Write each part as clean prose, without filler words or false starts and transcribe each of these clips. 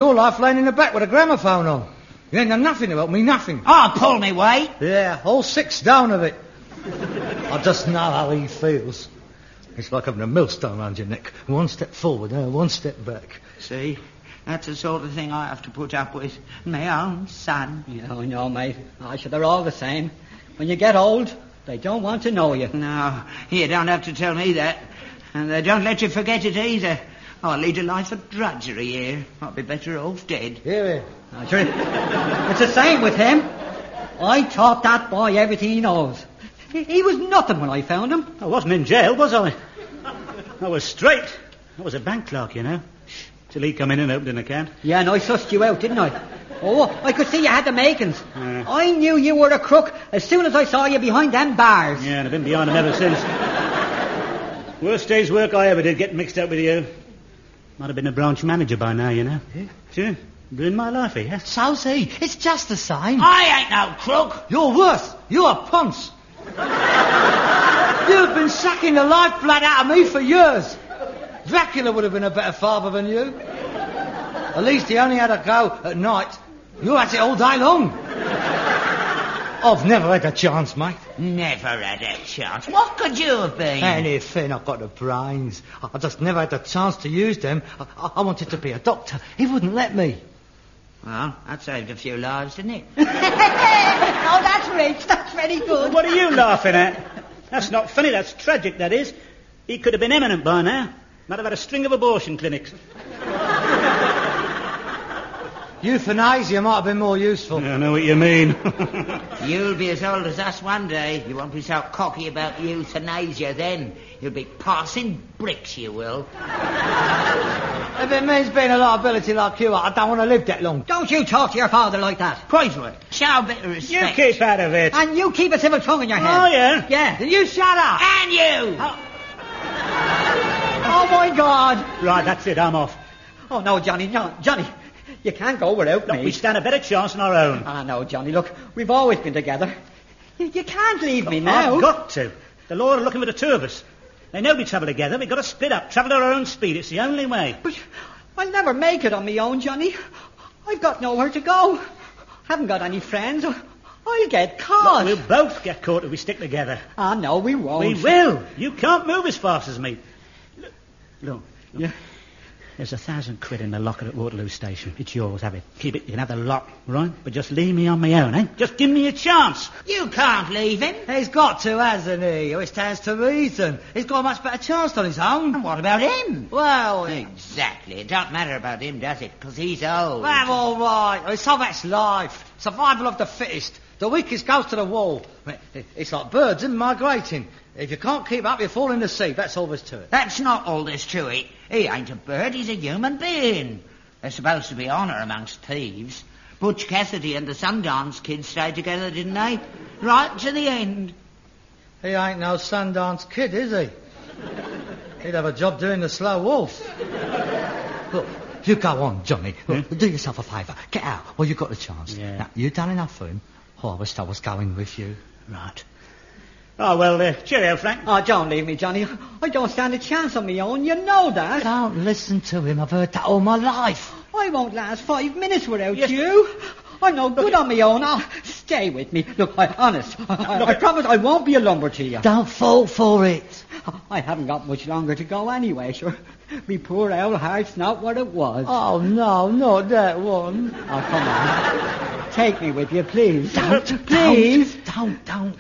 Your life laying in the back with a gramophone on. You ain't done nothing to help me, nothing. Oh, pull me weight. Yeah, all 6 down of it. I just know how he feels. It's like having a millstone around your neck. 1 step forward, 1 step back. See? That's the sort of thing I have to put up with. My own son. Yeah, I know, mate. They're all the same. When you get old, they don't want to know you. No, you don't have to tell me that. And they don't let you forget it either. I lead a life of drudgery here. I'd be better off dead. Here. Sure, it's the same with him. I taught that boy everything he knows. He was nothing when I found him. I wasn't in jail, was I? I was straight. I was a bank clerk, you know. Till he come in and opened an account. Yeah, and I sussed you out, didn't I? Oh, I could see you had the makings. I knew you were a crook as soon as I saw you behind them bars. Yeah, and I've been behind them ever since. Worst day's work I ever did, getting mixed up with you. Might have been a branch manager by now, you know. Yeah. Sure. Ruined my life, yeah. So's he. It's just the same. I ain't no crook. You're worse. You're a ponce. You've been sucking the lifeblood out of me for years. Dracula would have been a better father than you. At least he only had a go at night. You had it all day long. I've never had a chance, mate. Never had a chance. What could you have been? Anything. I've got the brains. I just never had the chance to use them. I wanted to be a doctor. He wouldn't let me. Well, that saved a few lives, didn't it? Oh, that's rich. That's very good. What are you laughing at? That's not funny, that's tragic, that is. He could have been eminent by now. Might have had a string of abortion clinics. Euthanasia might have been more useful. I know what you mean. You'll be as old as us one day. You won't be so cocky about euthanasia then. You'll be passing bricks, you will. If it means being a liability like you, I don't want to live that long. Don't you talk to your father like that. Poisonwood, show a bit of You respect. keep out of it. And you keep a civil tongue in your head. Oh, yeah? Yeah. Then you shut up. And you! Oh, my God. Right, that's it, I'm off. Oh, no, Johnny, no. Johnny, you can't go without Look, me. we stand a better chance on our own. Ah, no, Johnny, look, we've always been together. You can't leave me now. I've got to. The law are looking for the 2 of us. They know we travel together. We've got to split up, travel at our own speed. It's the only way. But I'll never make it on my own, Johnny. I've got nowhere to go. Haven't got any friends. I'll get caught. Look, we'll both get caught if we stick together. Ah, no, we won't. We will. You can't move as fast as me. Look. Yeah. There's £1,000 in the locker at Waterloo Station. It's yours, have it. Keep it. You can have the lot, right? But just leave me on my own, eh? Just give me a chance. You can't leave him. He's got to, hasn't he? Oh, it stands to reason. He's got a much better chance on his own. And what about him? Well, Exactly. It don't matter about him, does it? Because he's old. well, all right. So that's life. Survival of the fittest. The weakest goes to the wall. It's like birds in migrating. If you can't keep up, you fall in the sea. That's all there's to it. That's not all there's to it. He ain't a bird, he's a human being. There's supposed to be honour amongst thieves. Butch Cassidy and the Sundance Kid stayed together, didn't they? Right to the end. He ain't no Sundance Kid, is he? He'd have a job doing the slow wolf. Look, you go on, Johnny. Look, do yourself a favour. Get out while you've got the chance. Yeah. Now, you've done enough for him. Oh, I wish I was going with you. Right. Oh, well, cheerio, Frank. Oh, don't leave me, Johnny. I don't stand a chance on my own. You know that. Don't listen to him. I've heard that all my life. I won't last 5 minutes without Yes. you. I'm no good on my own. Oh, stay with me. Look, honest. I promise I won't be a lumber to you. Don't fall for it. I haven't got much longer to go anyway, sure. Me poor old heart's not what it was. Oh, no, not that one. Oh, come on. Take me with you, please. Don't, Please. Don't.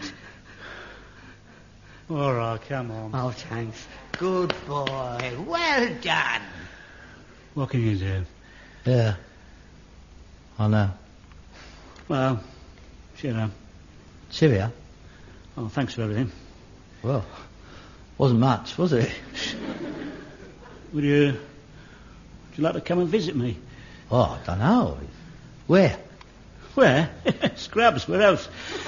All right, come on. Oh, thanks. Good boy. Well done. What can you do? Yeah. I know. Well, cheerio. Cheerio. Oh, thanks for everything. Well, wasn't much, was it? Would you like to come and visit me? Oh, I don't know. Where? Where? Scrubs, where else?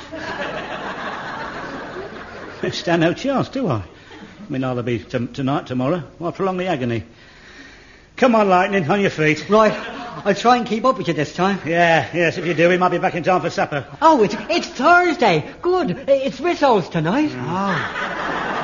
I stand no chance, do I? I mean, I'll be tonight, tomorrow. Why prolong the agony? Come on, Lightning, on your feet. Right. I'll try and keep up with you this time. Yes, if you do, we might be back in time for supper. Oh, it's Thursday. Good. It's Risso's tonight. Oh.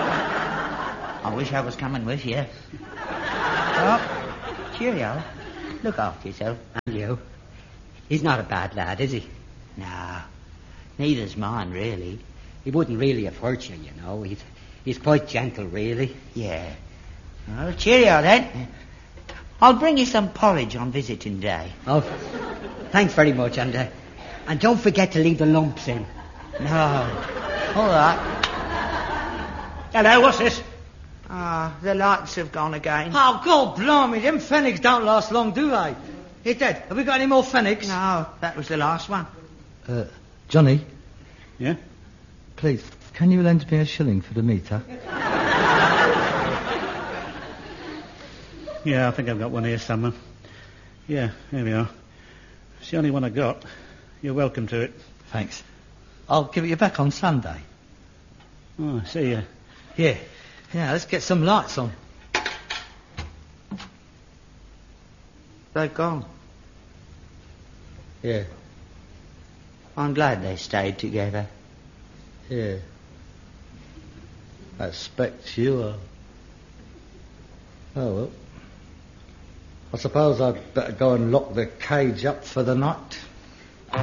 I wish I was coming with you. Oh, cheerio. Look after yourself. And you? He's not a bad lad, is he? No, neither's mine, really. He wouldn't really have hurt you, you know. He's quite gentle, really. Yeah. Well, cheerio then. I'll bring you some porridge on visiting day. Oh, thanks very much, and don't forget to leave the lumps in. No. All right. Hello, what's this? Ah, the lights have gone again. Oh, God blimey, them fennigs don't last long, do they? Hey, Dad, have we got any more fennigs? No, that was the last one. Johnny, Yeah? please, can you lend me a shilling for the meter? Yeah, I think I've got one here somewhere. Yeah, here we are. It's the only one I got. You're welcome to it. Thanks. I'll give it you back on Sunday. Oh, I see you. Yeah, let's get some lights on. They've gone. Yeah, I'm glad they stayed together. yeah. I expect you are. Oh, well. I suppose I'd better go and lock the cage up for the night.